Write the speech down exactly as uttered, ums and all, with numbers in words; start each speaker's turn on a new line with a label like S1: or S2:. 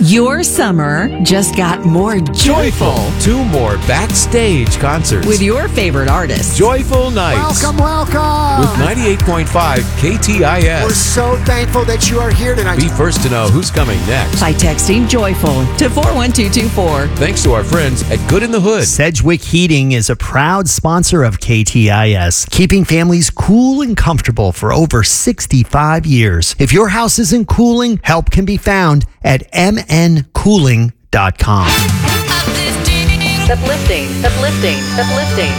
S1: Your summer just got more joyful
S2: Two more backstage concerts
S1: with your favorite artists.
S2: Joyful Nights
S3: Welcome, welcome.
S2: with ninety-eight point five K T I S.
S3: We're so thankful that you are here tonight.
S2: Be first to know who's coming next.
S1: By texting joyful to four one two two four.
S2: Thanks to our friends at Good in the Hood.
S4: Sedgwick Heating is a proud sponsor of K T I S, keeping families cool and comfortable for over sixty-five years. If your house isn't cooling, help can be found at m n cooling dot com.
S1: Uplifting, uplifting, uplifting.